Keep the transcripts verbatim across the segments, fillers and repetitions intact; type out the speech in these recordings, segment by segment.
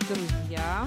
Друзья,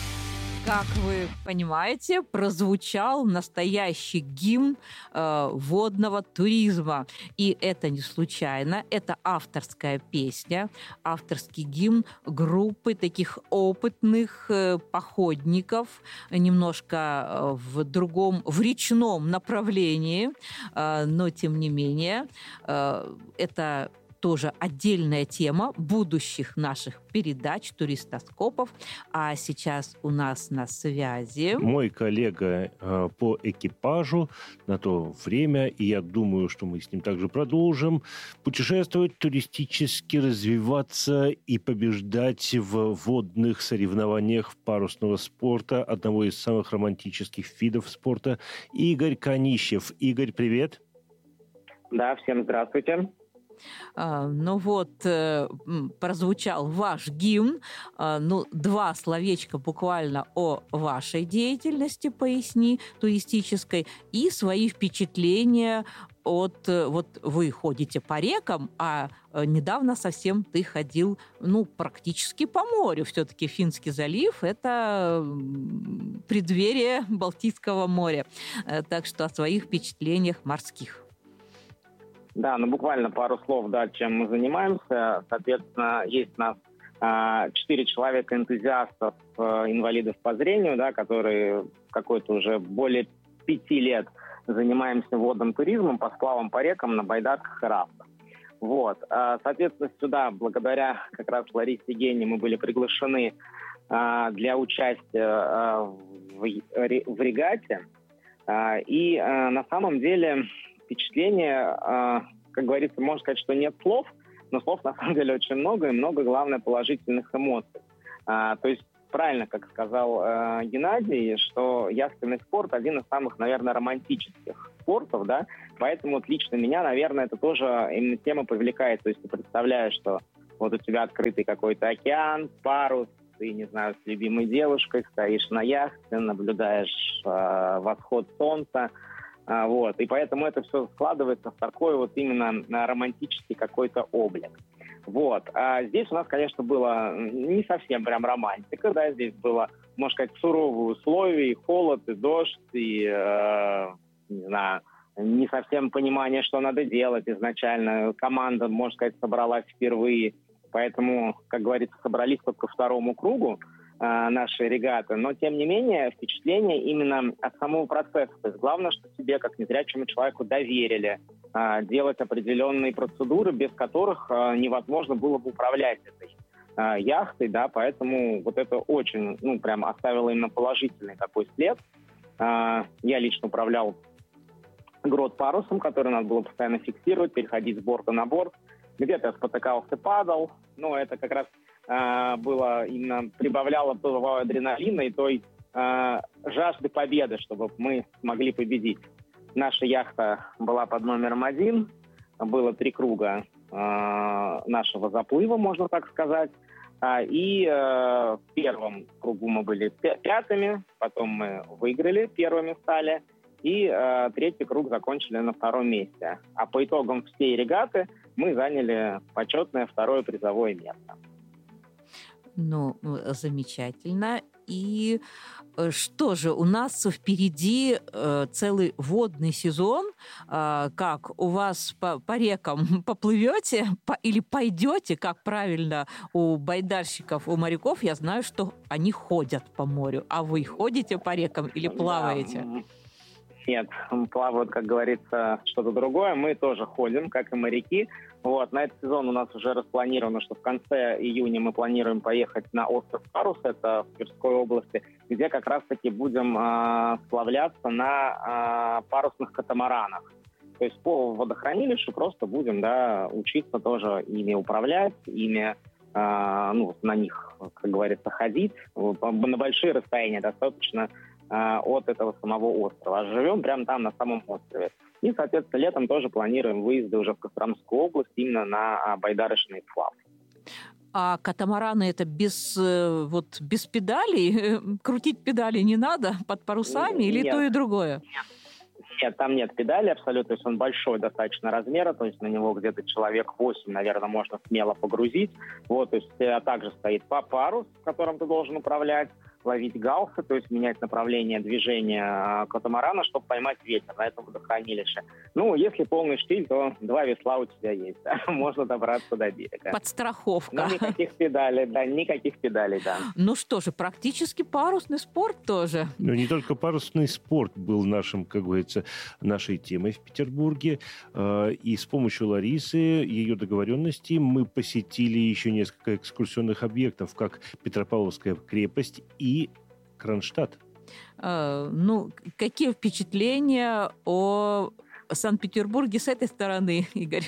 как вы понимаете, прозвучал настоящий гимн э, водного туризма. И это не случайно. Это авторская песня, авторский гимн группы таких опытных э, походников, немножко э, в другом, в речном направлении, э, но тем не менее э, это тоже отдельная тема будущих наших передач, туристоскопов. А сейчас у нас на связи мой коллега э, по экипажу на то время, и я думаю, что мы с ним также продолжим путешествовать, туристически развиваться и побеждать в водных соревнованиях парусного спорта, одного из самых романтических видов спорта, Игорь Канищев. Игорь, привет. Да, всем здравствуйте. А, ну вот, э, прозвучал ваш гимн. А, ну, два словечка буквально о вашей деятельности поясни, туристической, и свои впечатления от... Вот вы ходите по рекам, а недавно совсем ты ходил, ну, практически по морю. Все-таки Финский залив – это преддверие Балтийского моря. Так что о своих впечатлениях морских. Да, ну буквально пару слов, да, чем мы занимаемся. Соответственно, есть у нас э, четыре человека энтузиастов, э, инвалидов по зрению, да, которые какой-то уже более пяти лет занимаемся водным туризмом, по сплавам по рекам на байдарках и рафтах. Вот. Э, соответственно, сюда, благодаря как раз Ларисе и Гене, мы были приглашены э, для участия э, в, в регате. Э, и э, на самом деле... Впечатление, как говорится, можно сказать, что нет слов, но слов на самом деле очень много, и много, главное, положительных эмоций. То есть, правильно, как сказал Геннадий, что яхтенный спорт один из самых, наверное, романтических спортов, да, поэтому вот лично меня, наверное, это тоже именно тема привлекает. То есть ты представляешь, что вот у тебя открытый какой-то океан, парус, ты, не знаю, с любимой девушкой стоишь на яхте, наблюдаешь восход солнца. А, вот, и поэтому это все складывается в такой вот именно романтический какой-то облик. Вот. А здесь у нас, конечно, было не совсем прям романтика, да, здесь было, можно сказать, суровые условия, и холод, и дождь, и, э, не знаю, не совсем понимание, что надо делать изначально. Команда, можно сказать, собралась впервые, поэтому, как говорится, собрались только ко второму кругу нашей регаты, но, тем не менее, впечатление именно от самого процесса. То есть главное, что тебе, как незрячему человеку, доверили а, делать определенные процедуры, без которых а, невозможно было бы управлять этой а, яхтой, да, поэтому вот это очень, ну, прям оставило именно положительный такой след. А, я лично управлял грот-парусом, который надо было постоянно фиксировать, переходить с борта на борт. Где-то я спотыкался, падал, но это как раз было именно прибавляло того адреналина и той э, жажды победы, чтобы мы смогли победить. Наша яхта была под номером один, было три круга э, нашего заплыва, можно так сказать, а, и э, в первом кругу мы были пятыми, потом мы выиграли, первыми стали, и э, третий круг закончили на втором месте. А по итогам всей регаты мы заняли почетное второе призовое место. Ну, замечательно. И что же, у нас впереди э, целый водный сезон. Э, как, у вас по, по рекам поплывете по, или пойдете, как правильно у байдарщиков, у моряков, я знаю, что они ходят по морю. А вы ходите по рекам или плаваете? Да. Нет, плавают, как говорится, что-то другое. Мы тоже ходим, как и моряки. Вот, на этот сезон у нас уже распланировано, что в конце июня мы планируем поехать на остров Парус, это в Тверской области, где как раз-таки будем э, сплавляться на э, парусных катамаранах. То есть по водохранилищу просто будем, да, учиться тоже ими управлять, ими, э, ну, на них, как говорится, ходить. На большие расстояния достаточно от этого самого острова. А живем прямо там, на самом острове. И, соответственно, летом тоже планируем выезды уже в Костромскую область именно на байдарочный сплав. А катамараны это без, вот, без педалей? Крутить педали не надо под парусами? Нет, или то и другое? Нет. Нет, там нет педали абсолютно, то есть он большой достаточно размера, то есть на него где-то человек восемь, наверное, можно смело погрузить. Вот, то есть а также стоит парус, которым ты должен управлять, ловить галсы, то есть менять направление движения катамарана, чтобы поймать ветер на этом водохранилище. Ну, если полный штиль, то два весла у тебя есть, да? Можно добраться до берега. Подстраховка. Но никаких педалей, да, никаких педалей, да. Ну что же, практически парусный спорт тоже. Но не только парусный спорт был нашим, как говорится, нашей темой в Петербурге. И с помощью Ларисы, ее договоренности, мы посетили еще несколько экскурсионных объектов, как Петропавловская крепость и и Кронштадт. А, ну, какие впечатления о Санкт-Петербурге с этой стороны, Игорь?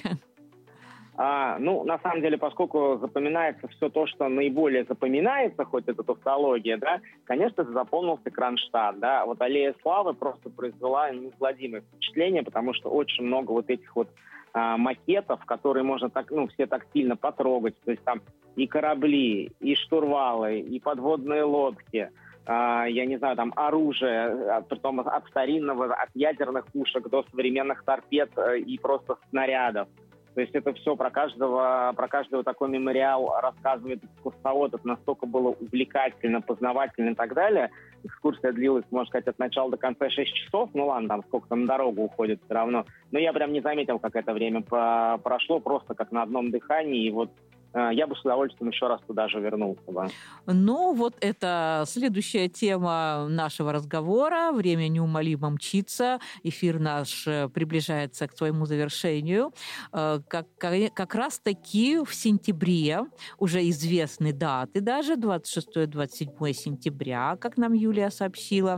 А, ну, на самом деле, поскольку запоминается все то, что наиболее запоминается, хоть это тавтология, да, конечно, запомнился Кронштадт, да. Вот Аллея Славы просто произвела неизгладимое впечатление, потому что очень много вот этих вот а, макетов, которые можно так, ну, все тактильно потрогать, то есть там и корабли, и штурвалы, и подводные лодки, а, я не знаю, там оружие, притом от старинного, от ядерных пушек до современных торпед и просто снарядов. То есть это все про каждого, про каждого такой мемориал рассказывает экскурсовод. Это настолько было увлекательно, познавательно и так далее. Экскурсия длилась, можно сказать, от начала до конца шесть часов. Ну ладно, там сколько там на дорогу уходит все равно. Но я прям не заметил, как это время прошло, просто как на одном дыхании. И вот я бы с удовольствием еще раз туда же вернулся. Да. Ну, вот это следующая тема нашего разговора. Время неумолимо мчится. Эфир наш приближается к своему завершению. Как, как раз-таки в сентябре уже известны даты даже, двадцать шестое - двадцать седьмое сентября, как нам Юлия сообщила,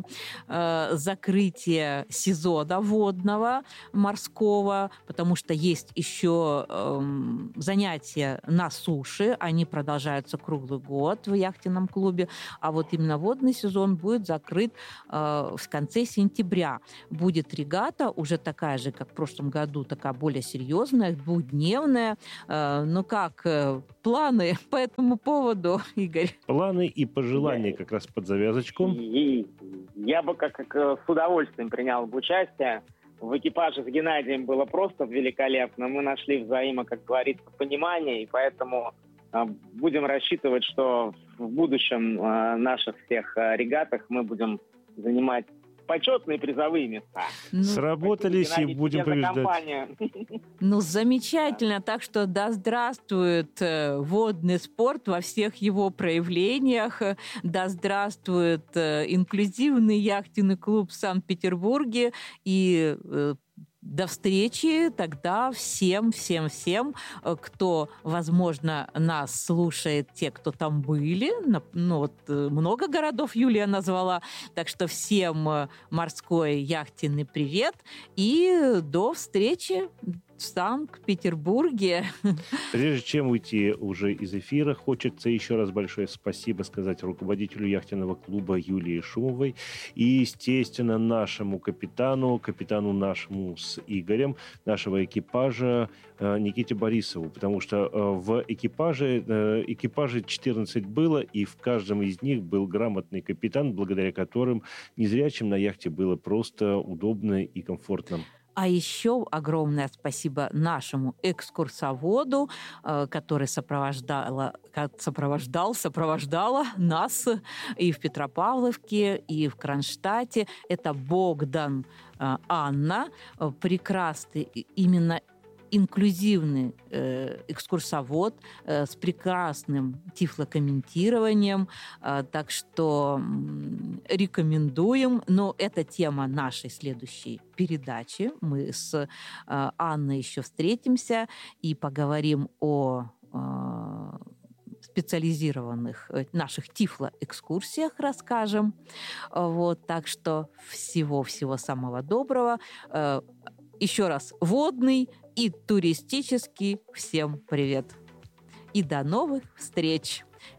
закрытие сезона водного, морского, потому что есть еще занятия на суши, они продолжаются круглый год в яхтенном клубе, а вот именно водный сезон будет закрыт э, в конце сентября. Будет регата, уже такая же, как в прошлом году, такая более серьезная, двухдневная. Э, ну как, э, планы по этому поводу, Игорь? Планы и пожелания как раз под завязочку. И я бы как, как с удовольствием принял бы участие. В экипаже с Геннадием было просто великолепно. Мы нашли взаимо, как говорится, понимание, и поэтому э, будем рассчитывать, что в будущем э, наших всех э, регатах мы будем занимать почетные призовые места. Ну, сработались и будем побеждать. Ну, замечательно. Так что да здравствует э, водный спорт во всех его проявлениях. Да здравствует э, инклюзивный яхтенный клуб в Санкт-Петербурге. И э, до встречи тогда всем, всем, всем, кто, возможно, нас слушает, те, кто там были. Ну, вот много городов Юлия назвала. Так что всем морской яхтенный привет. И до встречи в Санкт-Петербурге. Прежде чем уйти уже из эфира, хочется еще раз большое спасибо сказать руководителю яхтенного клуба Юлии Шумовой и, естественно, нашему капитану, капитану нашему с Игорем, нашего экипажа Никите Борисову, потому что в экипаже, экипаже четырнадцать было, и в каждом из них был грамотный капитан, благодаря которым незрячим на яхте было просто удобно и комфортно. А еще огромное спасибо нашему экскурсоводу, который сопровождала, сопровождал, сопровождала нас и в Петропавловке, и в Кронштадте. Это Богдан Анна, прекрасный именно инклюзивный э, экскурсовод э, с прекрасным тифлокомментированием, э, так что э, рекомендуем. Но это тема нашей следующей передачи. Мы с э, Анной еще встретимся и поговорим о э, специализированных э, наших тифлоэкскурсиях, расскажем. Вот, так что всего-всего самого доброго. Э, еще раз, водный и туристический всем привет. И до новых встреч.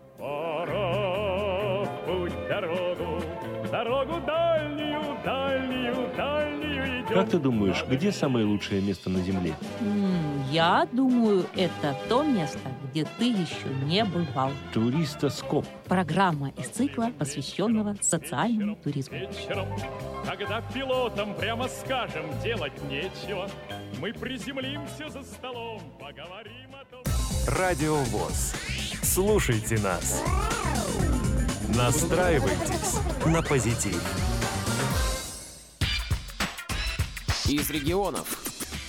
Пора в путь дорогу, дорогу дальнюю, дальнюю, дальнюю идем. Как ты думаешь, где самое лучшее место на Земле? Я думаю, это то место, где ты еще не бывал. Туристоскоп. Программа из цикла, посвященного социальному туризму. Вечером Когда пилотам, прямо скажем, делать нечего, мы приземлимся за столом, поговорим о том... Радио ВОС. Слушайте нас. Настраивайтесь на позитив. Из регионов.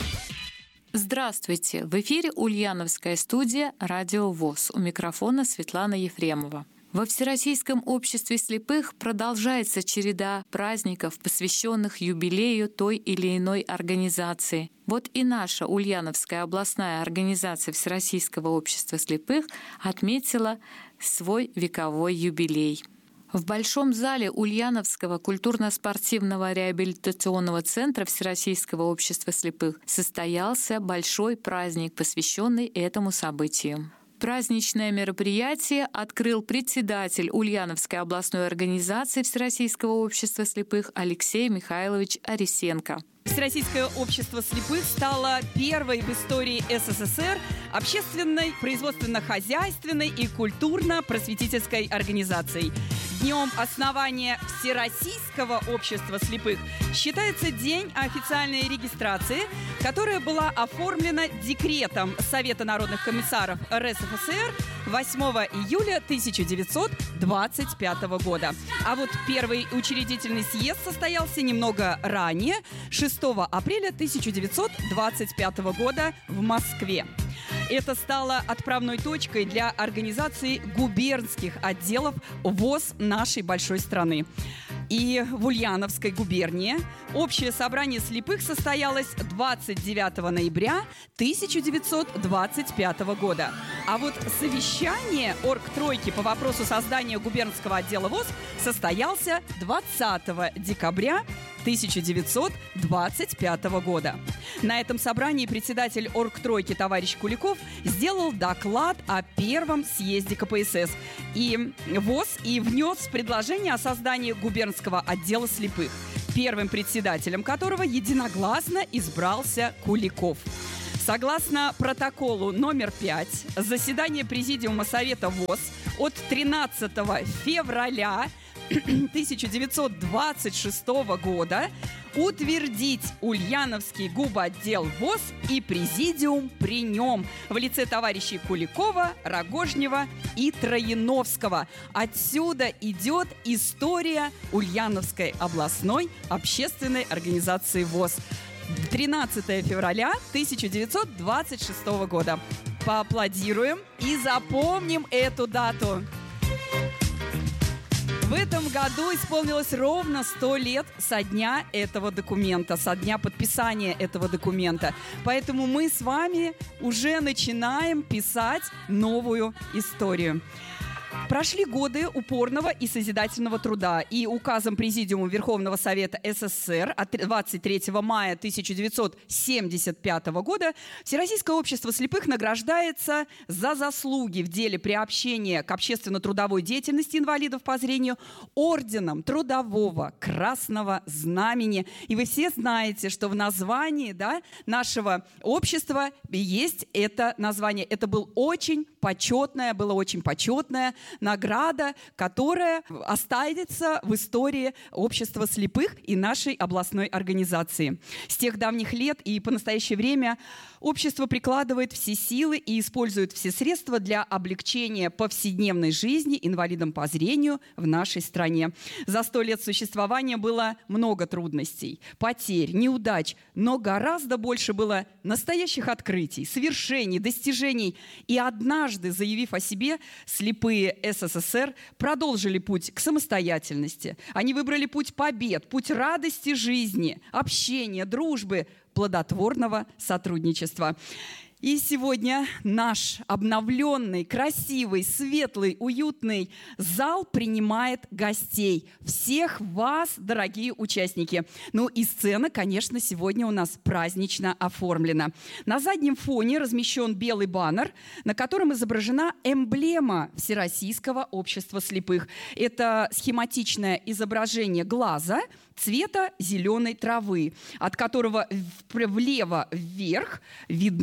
Здравствуйте! В эфире Ульяновская студия «Радио ВОС». У микрофона Светлана Ефремова. Во Всероссийском обществе слепых продолжается череда праздников, посвященных юбилею той или иной организации. Вот и наша Ульяновская областная организация Всероссийского общества слепых отметила свой вековой юбилей. В Большом зале Ульяновского культурно-спортивного реабилитационного центра Всероссийского общества слепых состоялся большой праздник, посвященный этому событию. Праздничное мероприятие открыл председатель Ульяновской областной организации Всероссийского общества слепых Алексей Михайлович Арисенко. Всероссийское общество слепых стало первой в истории СССР общественной, производственно-хозяйственной и культурно-просветительской организацией. Днем основания Всероссийского общества слепых считается день официальной регистрации, которая была оформлена декретом Совета народных комиссаров РСФСР восьмого июля тысяча девятьсот двадцать пятого года. А вот первый учредительный съезд состоялся немного ранее, шестого апреля тысяча девятьсот двадцать пятого года в Москве. Это стало отправной точкой для организации губернских отделов ВОС нашей большой страны. И в Ульяновской губернии общее собрание слепых состоялось двадцать девятого ноября тысяча девятьсот двадцать пятого года. А вот совещание оргтройки по вопросу создания губернского отдела ВОС состоялся двадцатого декабря тысяча девятьсот двадцать пятого года. На этом собрании председатель оргтройки товарищ Куликов сделал доклад о первом съезде ка пэ эс эс и ВОС и внес предложение о создании губернского отдела слепых, первым председателем которого единогласно избрался Куликов. Согласно протоколу номер пять, заседание Президиума Совета ВОС от тринадцатого февраля тысяча девятьсот двадцать шестого года утвердить Ульяновский губотдел ВОС и президиум при нем в лице товарищей Куликова, Рогожнева и Трояновского. Отсюда идет история Ульяновской областной общественной организации ВОС. тринадцатого февраля тысяча девятьсот двадцать шестого года. Поаплодируем и запомним эту дату. В этом году исполнилось ровно сто лет со дня этого документа, со дня подписания этого документа. Поэтому мы с вами уже начинаем писать новую историю. Прошли годы упорного и созидательного труда, и указом Президиума Верховного Совета СССР от двадцать третьего мая тысяча девятьсот семьдесят пятого года Всероссийское общество слепых награждается за заслуги в деле приобщения к общественно-трудовой деятельности инвалидов по зрению орденом Трудового Красного Знамени. И вы все знаете, что в названии, да, нашего общества есть это название. Это был очень почетное, было очень почетное награда, которая останется в истории общества слепых и нашей областной организации. С тех давних лет и по настоящее время общество прикладывает все силы и использует все средства для облегчения повседневной жизни инвалидам по зрению в нашей стране. За сто лет существования было много трудностей, потерь, неудач, но гораздо больше было настоящих открытий, свершений, достижений. И однажды, заявив о себе, слепые СССР продолжили путь к самостоятельности. Они выбрали путь побед, путь радости жизни, общения, дружбы, плодотворного сотрудничества. И сегодня наш обновленный, красивый, светлый, уютный зал принимает гостей. Всех вас, дорогие участники. Ну и сцена, конечно, сегодня у нас празднично оформлена. На заднем фоне размещен белый баннер, на котором изображена эмблема Всероссийского общества слепых. Это схематичное изображение глаза цвета зеленой травы, от которого влево вверх видны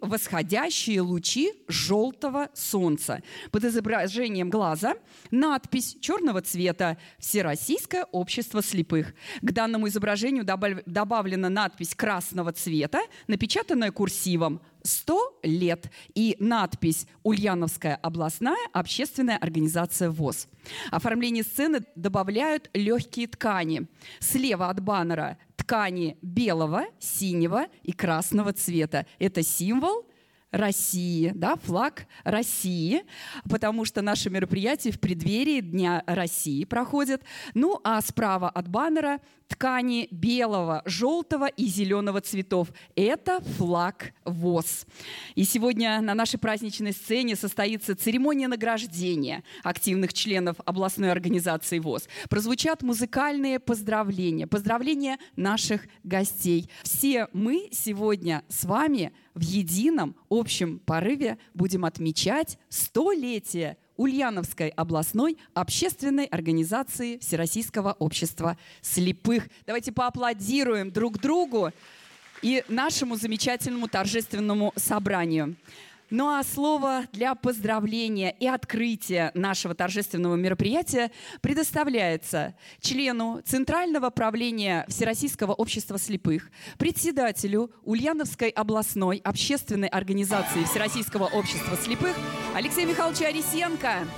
восходящие лучи желтого солнца. Под изображением глаза надпись черного цвета «Всероссийское общество слепых». К данному изображению добав- добавлена надпись красного цвета, напечатанная курсивом «сто лет» и надпись «Ульяновская областная общественная организация ВОС». Оформление сцены добавляют легкие ткани. Слева от баннера ткани белого, синего и красного цвета. Это символ России, да, флаг России, потому что наше мероприятие в преддверии Дня России проходит. Ну, а справа от баннера ткани белого, желтого и зеленого цветов. Это флаг ВОС. И сегодня на нашей праздничной сцене состоится церемония награждения активных членов областной организации ВОС. Прозвучат музыкальные поздравления, поздравления наших гостей. Все мы сегодня с вами в едином общем порыве будем отмечать столетие Ульяновской областной общественной организации Всероссийского общества слепых. Давайте поаплодируем друг другу и нашему замечательному торжественному собранию. Ну а слово для поздравления и открытия нашего торжественного мероприятия предоставляется члену Центрального правления Всероссийского общества слепых, председателю Ульяновской областной общественной организации Всероссийского общества слепых Алексею Михайловичу Арисенко.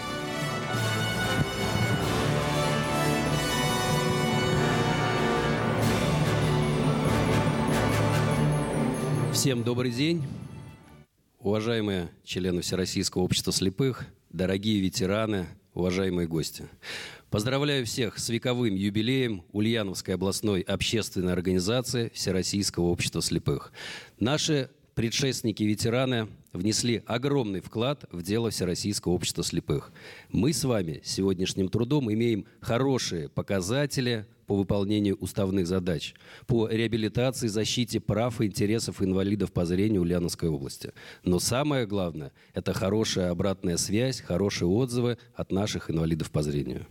Всем добрый день. Уважаемые члены Всероссийского общества слепых, дорогие ветераны, уважаемые гости. Поздравляю всех с вековым юбилеем Ульяновской областной общественной организации Всероссийского общества слепых. Наши предшественники-ветераны внесли огромный вклад в дело Всероссийского общества слепых. Мы с вами сегодняшним трудом имеем хорошие показатели по выполнению уставных задач, по реабилитации, защите прав и интересов инвалидов по зрению Ульяновской области. Но самое главное – это хорошая обратная связь, хорошие отзывы от наших инвалидов по зрению.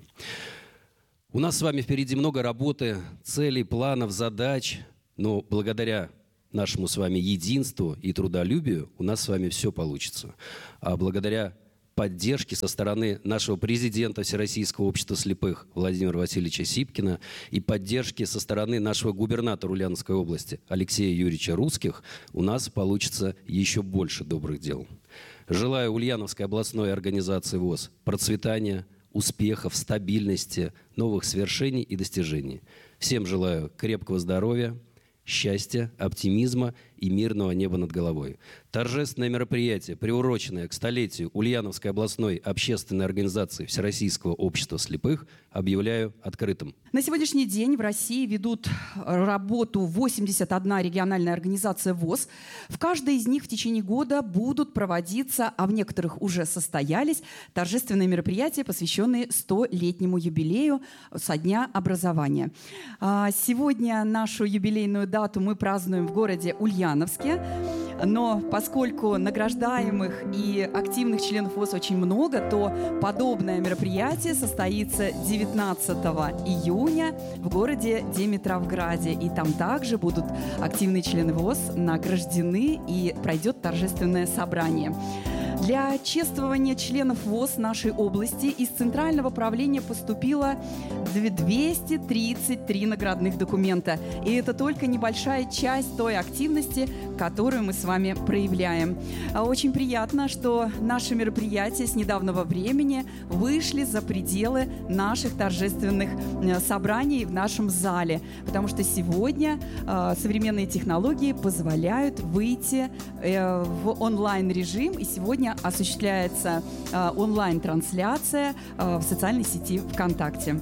У нас с вами впереди много работы, целей, планов, задач, но благодаря нашему с вами единству и трудолюбию у нас с вами все получится. А благодаря поддержки со стороны нашего президента Всероссийского общества слепых Владимира Васильевича Сипкина и поддержки со стороны нашего губернатора Ульяновской области Алексея Юрьевича Русских у нас получится еще больше добрых дел. Желаю Ульяновской областной организации ВОС процветания, успехов, стабильности, новых свершений и достижений. Всем желаю крепкого здоровья, счастья, оптимизма и мирного неба над головой. Торжественное мероприятие, приуроченное к столетию Ульяновской областной общественной организации Всероссийского общества слепых, объявляю открытым. На сегодняшний день в России ведут работу восемьдесят одна региональная организация ВОС. В каждой из них в течение года будут проводиться, а в некоторых уже состоялись, торжественные мероприятия, посвященные столетнему юбилею со дня образования. Сегодня нашу юбилейную дату мы празднуем в городе Ульяновске. Но поскольку награждаемых и активных членов ВОС очень много, то подобное мероприятие состоится девятнадцатого июня в городе Димитровграде. И там также будут активные члены ВОС награждены и пройдет торжественное собрание. Для чествования членов ВОС нашей области из Центрального правления поступило двести тридцать три наградных документа. И это только небольшая часть той активности, которую мы с вами проявляем. Очень приятно, что наши мероприятия с недавнего времени вышли за пределы наших торжественных собраний в нашем зале, потому что сегодня современные технологии позволяют выйти в онлайн-режим, и сегодня осуществляется э, онлайн-трансляция э, в социальной сети ВКонтакте.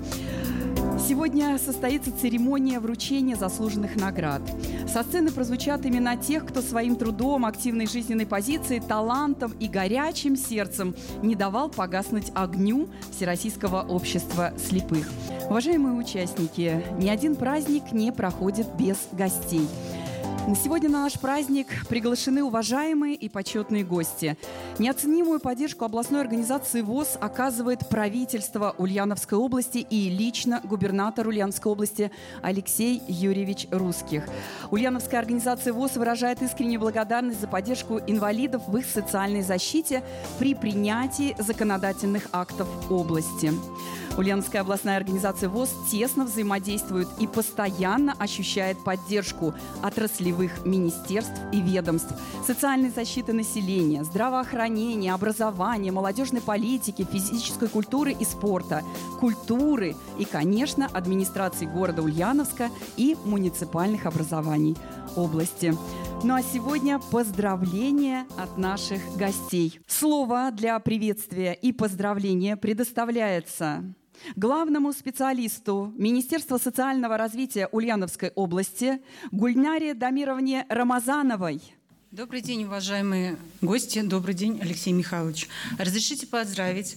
Сегодня состоится церемония вручения заслуженных наград. Со сцены прозвучат имена тех, кто своим трудом, активной жизненной позицией, талантом и горячим сердцем не давал погаснуть огню Всероссийского общества слепых. Уважаемые участники, ни один праздник не проходит без гостей. На сегодня на наш праздник приглашены уважаемые и почетные гости. Неоценимую поддержку областной организации ВОС оказывает правительство Ульяновской области и лично губернатор Ульяновской области Алексей Юрьевич Русских. Ульяновская организация ВОС выражает искреннюю благодарность за поддержку инвалидов в их социальной защите при принятии законодательных актов области. Ульяновская областная организация ВОС тесно взаимодействует и постоянно ощущает поддержку отраслевых министерств и ведомств, социальной защиты населения, здравоохранения, образования, молодежной политики, физической культуры и спорта, культуры и, конечно, администрации города Ульяновска и муниципальных образований области. Ну а сегодня поздравления от наших гостей. Слово для приветствия и поздравления предоставляется главному специалисту Министерства социального развития Ульяновской области Гульнаре Дамировне Рамазановой. Добрый день, уважаемые гости. Добрый день, Алексей Михайлович. Разрешите поздравить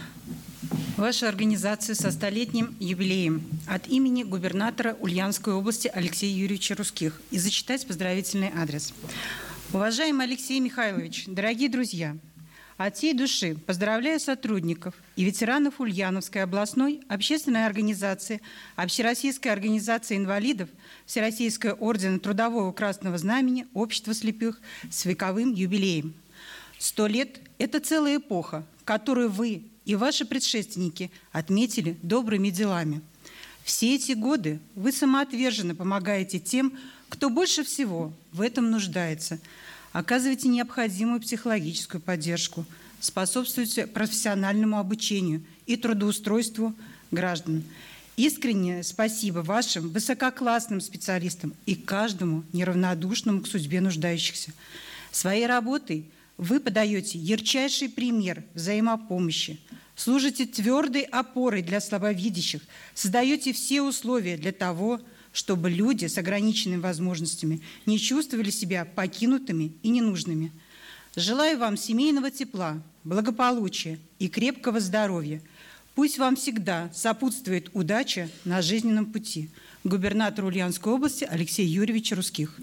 вашу организацию со столетним юбилеем от имени губернатора Ульяновской области Алексея Юрьевича Русских и зачитать поздравительный адрес. Уважаемый Алексей Михайлович, дорогие друзья, от всей души поздравляю сотрудников и ветеранов Ульяновской областной общественной организации, Общероссийской организации инвалидов, Всероссийского ордена Трудового Красного Знамени, Общества слепых с вековым юбилеем. Сто лет – это целая эпоха, которую вы и ваши предшественники отметили добрыми делами. Все эти годы вы самоотверженно помогаете тем, кто больше всего в этом нуждается, оказываете необходимую психологическую поддержку, способствуете профессиональному обучению и трудоустройству граждан. Искреннее спасибо вашим высококлассным специалистам и каждому неравнодушному к судьбе нуждающихся. Своей работой вы подаете ярчайший пример взаимопомощи, служите твердой опорой для слабовидящих, создаете все условия для того, чтобы люди с ограниченными возможностями не чувствовали себя покинутыми и ненужными. Желаю вам семейного тепла, благополучия и крепкого здоровья. Пусть вам всегда сопутствует удача на жизненном пути. Губернатор Ульяновской области Алексей Юрьевич Русских.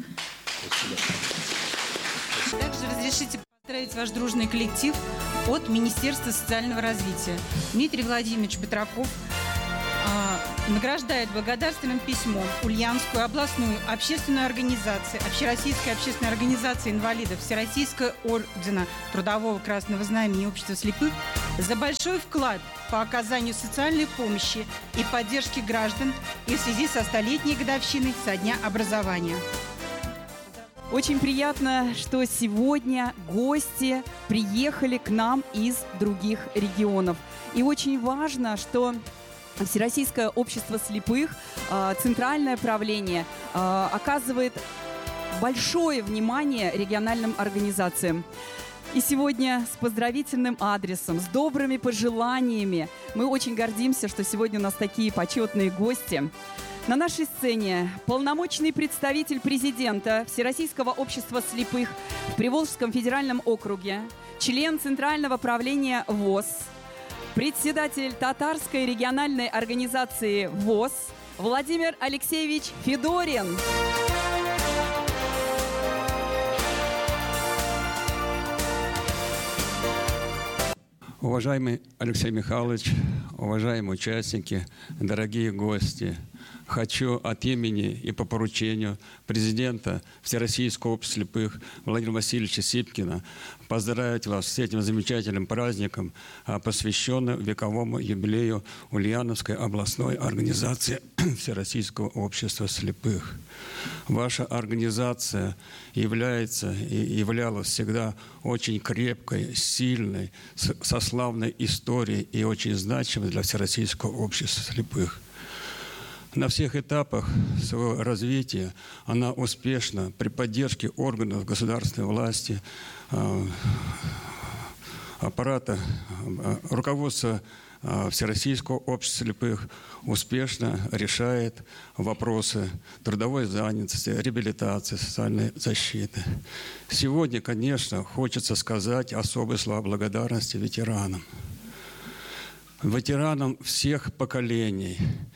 Также разрешите поздравить ваш дружный коллектив от Министерства социального развития. Дмитрий Владимирович Батраков награждает благодарственным письмом Ульяновскую областную общественную организацию, Общероссийская общественная организация инвалидов, Всероссийского ордена Трудового Красного Знамени и Общества слепых за большой вклад по оказанию социальной помощи и поддержки граждан и в связи со столетней годовщиной со дня образования. Очень приятно, что сегодня гости приехали к нам из других регионов. И очень важно, что Всероссийское общество слепых, центральное правление оказывает большое внимание региональным организациям. И сегодня с поздравительным адресом, с добрыми пожеланиями мы очень гордимся, что сегодня у нас такие почетные гости. На нашей сцене полномочный представитель президента Всероссийского общества слепых в Приволжском федеральном округе, член Центрального правления ВОС, председатель Татарской региональной организации ВОС Владимир Алексеевич Федорин. Уважаемый Алексей Михайлович, уважаемые участники, дорогие гости, хочу от имени и по поручению президента Всероссийского общества слепых Владимира Васильевича Сипкина поздравить вас с этим замечательным праздником, посвященным вековому юбилею Ульяновской областной организации Всероссийского общества слепых. Ваша организация является и являлась всегда очень крепкой, сильной, со славной историей и очень значимой для Всероссийского общества слепых. На всех этапах своего развития она успешно при поддержке органов государственной власти, аппарата, руководства Всероссийского общества слепых успешно решает вопросы трудовой занятости, реабилитации, социальной защиты. Сегодня, конечно, хочется сказать особые слова благодарности ветеранам. Ветеранам всех поколений.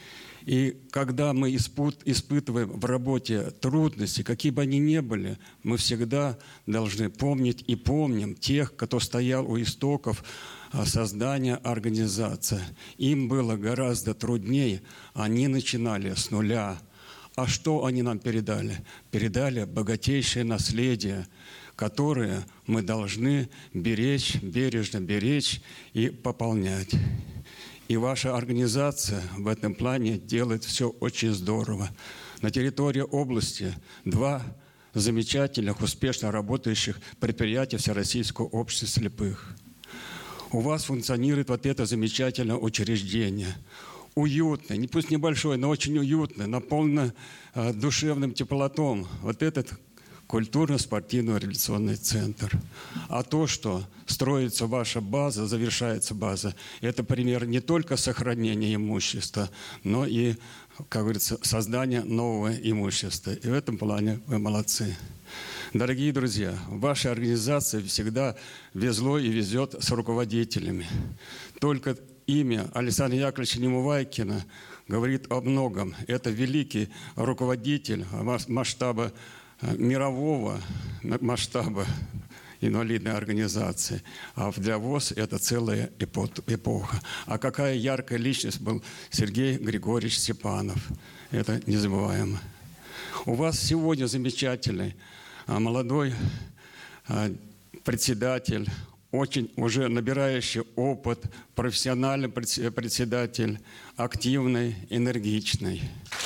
И когда мы испыт, испытываем в работе трудности, какие бы они ни были, мы всегда должны помнить и помним тех, кто стоял у истоков создания организации. Им было гораздо труднее, они начинали с нуля. А что они нам передали? Передали богатейшее наследие, которое мы должны беречь, бережно беречь и пополнять. И ваша организация в этом плане делает все очень здорово. На территории области два замечательных, успешно работающих предприятия Всероссийского общества слепых. У вас функционирует вот это замечательное учреждение. Уютное, не пусть небольшое, но очень уютное, наполнено э, душевным теплотом. Вот этот культурно-спортивный реабилитационный центр. А то, что строится ваша база, завершается база, это пример не только сохранения имущества, но и, как говорится, создания нового имущества. И в этом плане вы молодцы. Дорогие друзья, ваша организация всегда везло и везет с руководителями. Только имя Александра Яковлевича Немувайкина говорит о многом. Это великий руководитель масштаба мирового масштаба инвалидной организации. А для ВОС это целая эпоха. А какая яркая личность был Сергей Григорьевич Степанов. Это незабываемо. У вас сегодня замечательный молодой председатель, очень уже набирающий опыт, профессиональный председатель, активный, энергичный.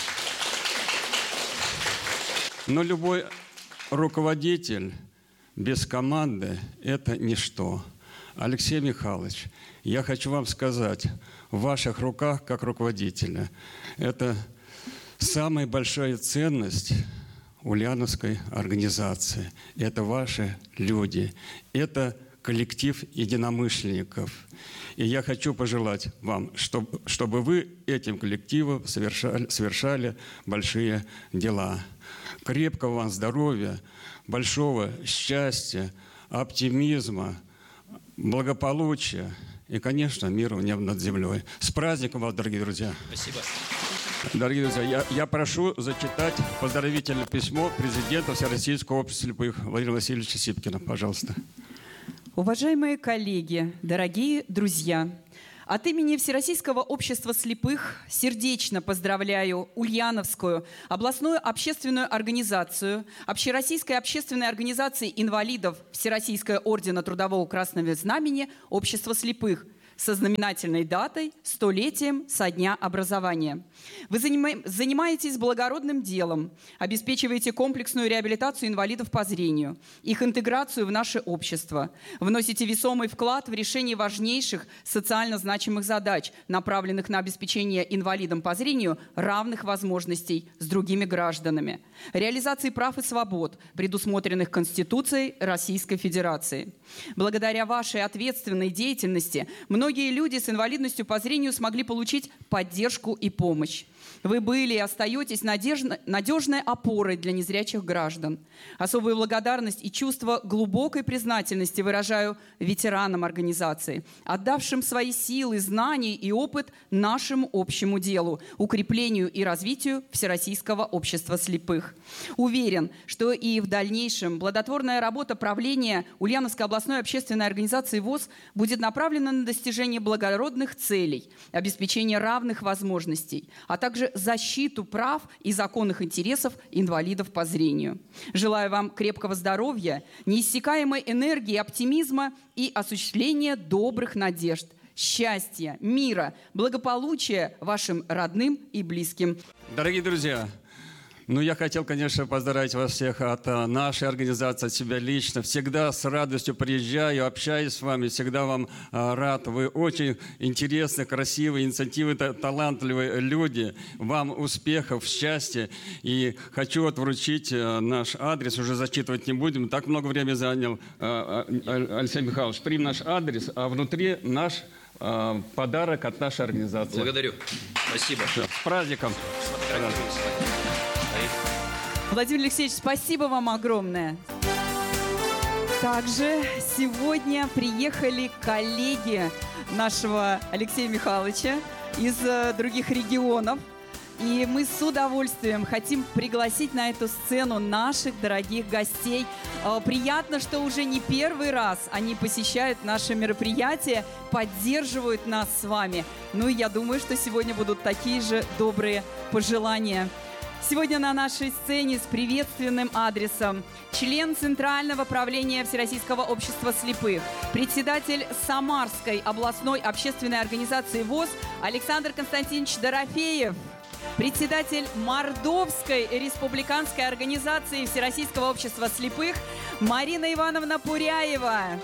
Но любой руководитель без команды – это ничто. Алексей Михайлович, я хочу вам сказать, в ваших руках, как руководителя, это самая большая ценность ульяновской организации. Это ваши люди, это коллектив единомышленников. И я хочу пожелать вам, чтобы, чтобы вы этим коллективом совершали, совершали большие дела. Крепкого вам здоровья, большого счастья, оптимизма, благополучия и, конечно, мира в небе над землей. С праздником вас, дорогие друзья! Спасибо. Дорогие друзья, я, я прошу зачитать поздравительное письмо президента Всероссийского общества слепых Владимира Васильевича Сипкина. Пожалуйста. Уважаемые коллеги, дорогие друзья, от имени Всероссийского общества слепых сердечно поздравляю Ульяновскую областную общественную организацию, Общероссийской общественной организации инвалидов Всероссийское ордена Трудового Красного Знамени Общества слепых со знаменательной датой столетием со дня образования. Вы занимаетесь благородным делом, обеспечиваете комплексную реабилитацию инвалидов по зрению, их интеграцию в наше общество, вносите весомый вклад в решение важнейших социально значимых задач, направленных на обеспечение инвалидам по зрению равных возможностей с другими гражданами, реализации прав и свобод, предусмотренных Конституцией Российской Федерации. Благодаря вашей ответственной деятельности многие Многие люди с инвалидностью по зрению смогли получить поддержку и помощь. Вы были и остаетесь надежно, надежной опорой для незрячих граждан. Особую благодарность и чувство глубокой признательности выражаю ветеранам организации, отдавшим свои силы, знания и опыт нашему общему делу, укреплению и развитию Всероссийского общества слепых. Уверен, что и в дальнейшем плодотворная работа правления Ульяновской областной общественной организации ВОС будет направлена на достижение благородных целей, обеспечение равных возможностей, а также защиту прав и законных интересов инвалидов по зрению. Желаю вам крепкого здоровья, неиссякаемой энергии, оптимизма и осуществления добрых надежд, счастья, мира, благополучия вашим родным и близким. Дорогие друзья, ну, я хотел, конечно, поздравить вас всех от нашей организации, от себя лично. Всегда с радостью приезжаю, общаюсь с вами, всегда вам рад. Вы очень интересные, красивые, инициативные, талантливые люди. Вам успехов, счастья. И хочу вот вручить наш адрес, уже зачитывать не будем. Так много времени занял Алексей Михайлович. Примем наш адрес, а внутри наш подарок от нашей организации. Благодарю. Спасибо. Все. С праздником. Владимир Алексеевич, спасибо вам огромное. Также сегодня приехали коллеги нашего Алексея Михайловича из других регионов. И мы с удовольствием хотим пригласить на эту сцену наших дорогих гостей. Приятно, что уже не первый раз они посещают наше мероприятие, поддерживают нас с вами. Ну и я думаю, что сегодня будут такие же добрые пожелания. Сегодня на нашей сцене с приветственным адресом член Центрального правления Всероссийского общества слепых, председатель Самарской областной общественной организации ВОС Александр Константинович Дорофеев, председатель Мордовской республиканской организации Всероссийского общества слепых Марина Ивановна Пуряева.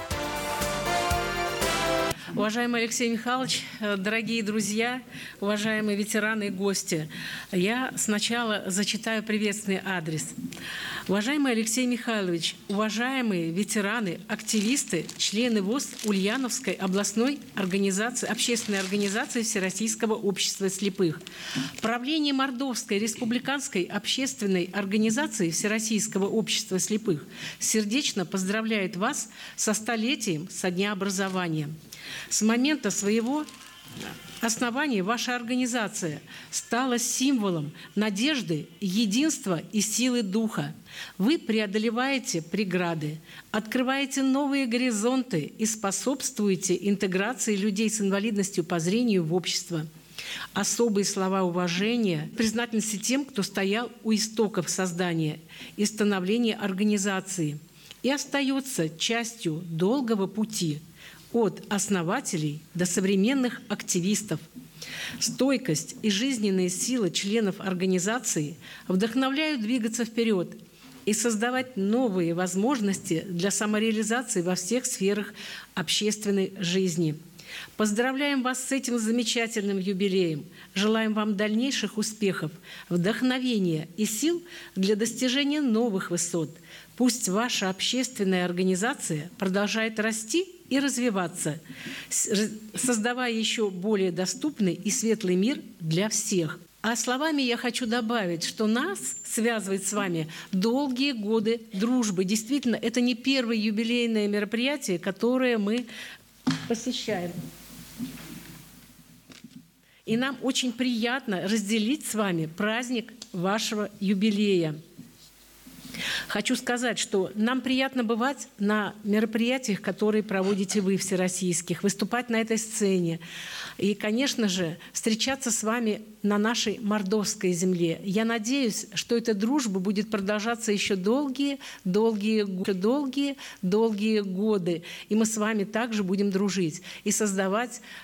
Уважаемый Алексей Михайлович, дорогие друзья, уважаемые ветераны и гости, я сначала зачитаю приветственный адрес. Уважаемый Алексей Михайлович, уважаемые ветераны, активисты, члены ВОС Ульяновской областной организации, общественной организации Всероссийского общества слепых, правление Мордовской республиканской общественной организации Всероссийского общества слепых сердечно поздравляет вас со столетием со дня образования. С момента своего основания ваша организация стала символом надежды, единства и силы духа. Вы преодолеваете преграды, открываете новые горизонты и способствуете интеграции людей с инвалидностью по зрению в общество. Особые слова уважения, признательности тем, кто стоял у истоков создания и становления организации и остается частью долгого пути от основателей до современных активистов. Стойкость и жизненные силы членов организации вдохновляют двигаться вперед и создавать новые возможности для самореализации во всех сферах общественной жизни. Поздравляем вас с этим замечательным юбилеем. Желаем вам дальнейших успехов, вдохновения и сил для достижения новых высот. Пусть ваша общественная организация продолжает расти и развиваться, создавая еще более доступный и светлый мир для всех. А словами я хочу добавить, что нас связывает с вами долгие годы дружбы. Действительно, это не первое юбилейное мероприятие, которое мы посещаем. И нам очень приятно разделить с вами праздник вашего юбилея. Хочу сказать, что нам приятно бывать на мероприятиях, которые проводите вы, всероссийских, выступать на этой сцене. И, конечно же, встречаться с вами на нашей мордовской земле. Я надеюсь, что эта дружба будет продолжаться еще долгие, долгие, долгие, долгие годы. И мы с вами также будем дружить и создавать